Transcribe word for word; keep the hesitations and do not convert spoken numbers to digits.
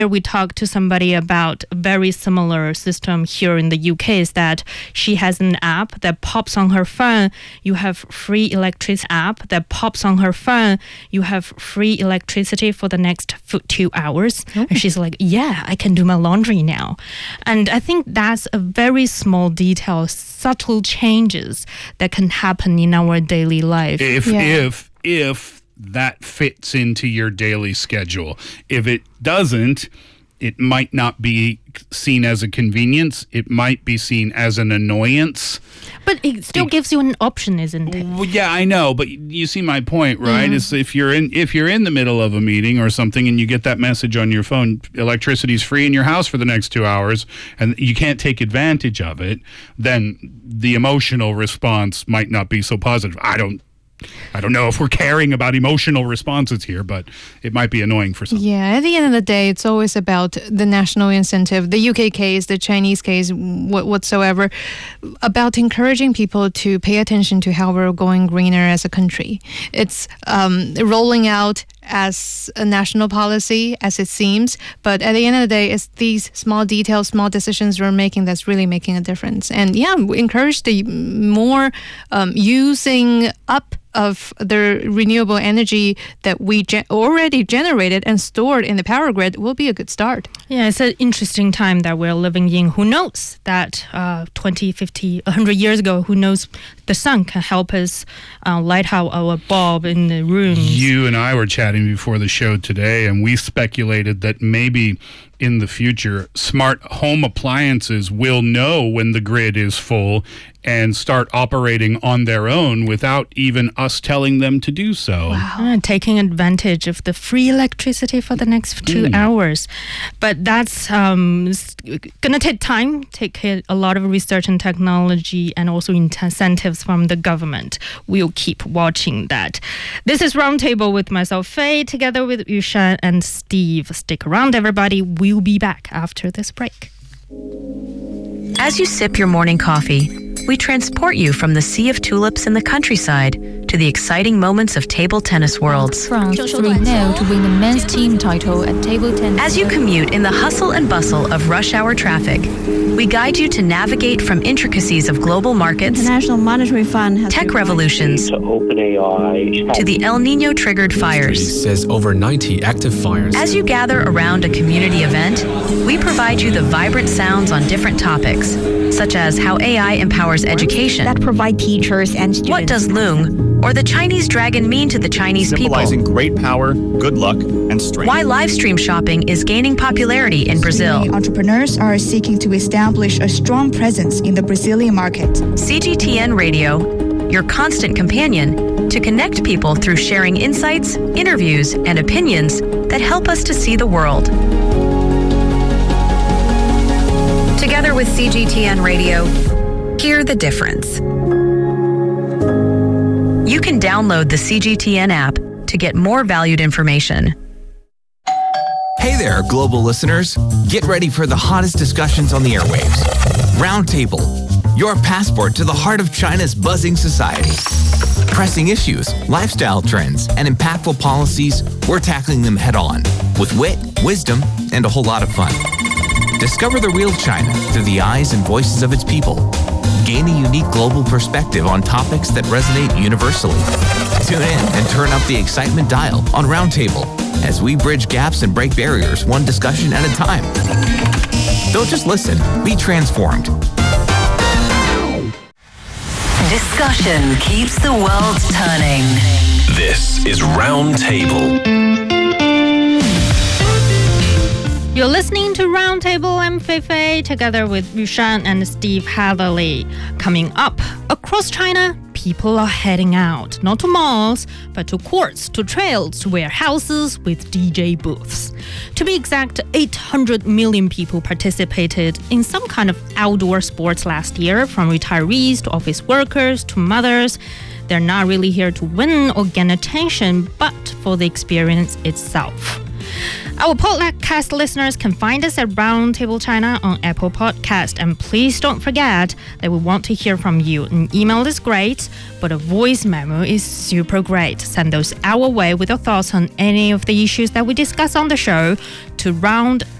We talked to somebody about a very similar system here in the U K, is that she has an app that pops on her phone. You have free electricity app that pops on her phone. You have free electricity for the next two hours. Oh. And she's like, yeah, I can do my laundry now. And I think that's a very small detail, subtle changes that can happen in our daily life. If, yeah. if, if that fits into your daily schedule. If it doesn't, it might not be seen as a convenience. It might be seen as an annoyance. But it still it, gives you an option, isn't it? Well, yeah, I know, but you see my point, right? Mm-hmm. Is if you're in if you're in the middle of a meeting or something and you get that message on your phone, electricity's free in your house for the next two hours, and you can't take advantage of it, then the emotional response might not be so positive. I don't I don't know if we're caring about emotional responses here, but it might be annoying for some. Yeah, at the end of the day, it's always about the national incentive, the U K case, the Chinese case, wh- whatsoever, about encouraging people to pay attention to how we're going greener as a country. It's um, rolling out as a national policy, as it seems, but at the end of the day, it's these small details, small decisions we're making that's really making a difference. And yeah, we encourage the more um, using up of the renewable energy that we ge- already generated and stored in the power grid will be a good start. Yeah, it's an interesting time that we're living in. Who knows that uh, twenty, fifty, one hundred years ago, who knows the sun can help us uh, light out our bulb in the rooms. You and I were chatting before the show today, and we speculated that maybe in the future, smart home appliances will know when the grid is full and start operating on their own without even us telling them to do so. Wow. Uh, taking advantage of the free electricity for the next two mm. hours. But that's um, going to take time, take a lot of research and technology and also incentives from the government. We'll keep watching that. This is Roundtable with myself, Faye, together with Yushan and Steve. Stick around, everybody. We'll be back after this break. As you sip your morning coffee, we transport you from the sea of tulips in the countryside to the exciting moments of table tennis worlds. France three nil to win the men's team title at table tennis. As you commute in the hustle and bustle of rush hour traffic, we guide you to navigate from intricacies of global markets, International Monetary Fund has tech revolutions, to OpenAI, to the El Nino triggered fires. Says over ninety active fires. As you gather around a community event, we provide you the vibrant sounds on different topics, such as how A I empowers education, that provide teachers and students. What does Loong or the Chinese dragon mean to the Chinese Symbolizing people? Great power, good luck, and strength. Why live stream shopping is gaining popularity in Brazil. Entrepreneurs are seeking to establish a strong presence in the Brazilian market. C G T N Radio, your constant companion to connect people through sharing insights, interviews, and opinions that help us to see the world. Together with C G T N Radio, hear the difference. You can download the C G T N app to get more valued information. Hey there, global listeners. Get ready for the hottest discussions on the airwaves. Roundtable, your passport to the heart of China's buzzing society. Pressing issues, lifestyle trends, and impactful policies, we're tackling them head on with wit, wisdom, and a whole lot of fun. Discover the real China through the eyes and voices of its people. Gain a unique global perspective on topics that resonate universally. Tune in and turn up the excitement dial on Roundtable as we bridge gaps and break barriers one discussion at a time. Don't just listen, be transformed. Discussion keeps the world turning. This is Roundtable. You're listening to Roundtable. I'm Feifei, together with Yushan and Steve Hatherley. Coming up, across China, people are heading out, not to malls, but to courts, to trails, to warehouses with D J booths. To be exact, eight hundred million people participated in some kind of outdoor sports last year, from retirees to office workers to mothers. They're not really here to win or gain attention, but for the experience itself. Our potluck podcast listeners can find us at Roundtable China on Apple Podcast. And please don't forget that we want to hear from you. An email is great, but a voice memo is super great. Send those our way with your thoughts on any of the issues that we discuss on the show to round